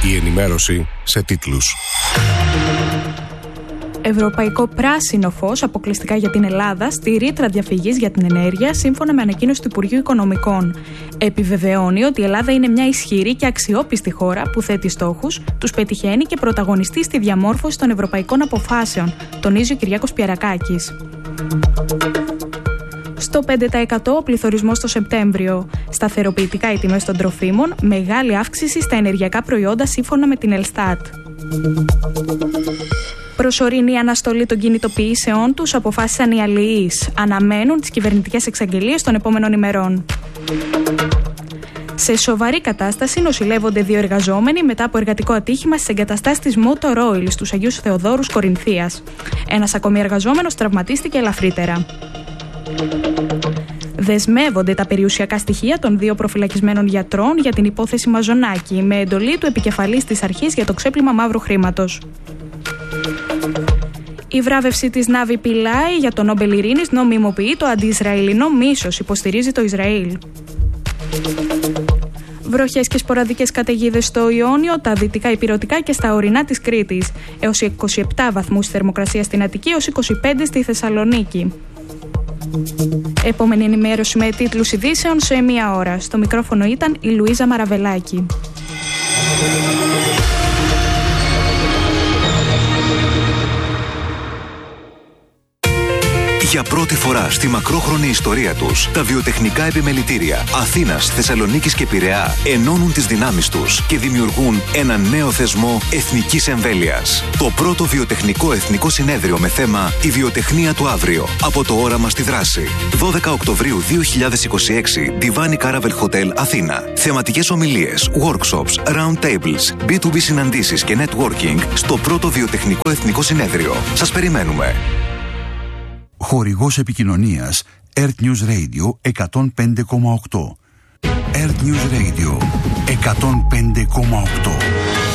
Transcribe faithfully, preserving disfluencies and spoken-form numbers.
Η ενημέρωση σε τίτλους. Ευρωπαϊκό πράσινο φως αποκλειστικά για την Ελλάδα στη ρήτρα διαφυγής για την ενέργεια, σύμφωνα με ανακοίνωση του Υπουργείου Οικονομικών. Επιβεβαιώνει ότι η Ελλάδα είναι μια ισχυρή και αξιόπιστη χώρα που θέτει στόχους, τους πετυχαίνει και πρωταγωνιστεί στη διαμόρφωση των ευρωπαϊκών αποφάσεων, τονίζει ο Κυριάκος Πιαρακάκης. Στο πέντε τοις εκατό ο πληθωρισμός το Σεπτέμβριο. Σταθεροποιητικά οι τιμές των τροφίμων, μεγάλη αύξηση στα ενεργειακά προϊόντα σύμφωνα με την Ελστάτ. Προσωρινή αναστολή των κινητοποιήσεών τους αποφάσισαν οι αλληλείς. Αναμένουν τις κυβερνητικές εξαγγελίες των επόμενων ημερών. Σε σοβαρή κατάσταση νοσηλεύονται δύο εργαζόμενοι μετά από εργατικό ατύχημα στις εγκαταστάσεις της Motor Oil στους Αγίους Θεοδόρους Κορινθίας. Ένας ακόμη εργαζόμενος τραυματίστηκε ελαφρύτερα. Δεσμεύονται τα περιουσιακά στοιχεία των δύο προφυλακισμένων γιατρών για την υπόθεση Μαζονάκη, με εντολή του επικεφαλής της αρχής για το ξέπλυμα μαύρου χρήματος. Η βράβευση της Νάβη Πιλάι για το Νόμπελ Ειρήνης νομιμοποιεί το αντι-Ισραηλινό μίσος, υποστηρίζει το Ισραήλ. Βροχές και σποραδικές καταιγίδες στο Ιόνιο, τα δυτικά ηπειρωτικά και στα ορεινά της Κρήτης. Έως είκοσι επτά βαθμούς θερμοκρασία στην Αττική, έως είκοσι πέντε στη Θεσσαλονίκη. Επόμενη ενημέρωση με τίτλους ειδήσεων σε μία ώρα. Στο μικρόφωνο ήταν η Λουίζα Μαραβελάκη. Για πρώτη φορά στη μακρόχρονη ιστορία τους, τα βιοτεχνικά επιμελητήρια Αθήνας, Θεσσαλονίκης και Πειραιά ενώνουν τις δυνάμεις τους και δημιουργούν ένα νέο θεσμό εθνικής εμβέλειας. Το πρώτο βιοτεχνικό εθνικό συνέδριο με θέμα «Η βιοτεχνία του αύριο». Από το όραμα στη δράση. δώδεκα Οκτωβρίου δύο χιλιάδες είκοσι έξι, Divan Caravel Hotel Αθήνα. Θεματικές ομιλίες, workshops, round tables, μπι τού μπι συναντήσεις και networking στο πρώτο βιοτεχνικό εθνικό συνέδριο. Σας περιμένουμε. Χορηγός επικοινωνίας Earth News Radio εκατόν πέντε κόμμα οκτώ. Earth News Radio εκατόν πέντε κόμμα οκτώ.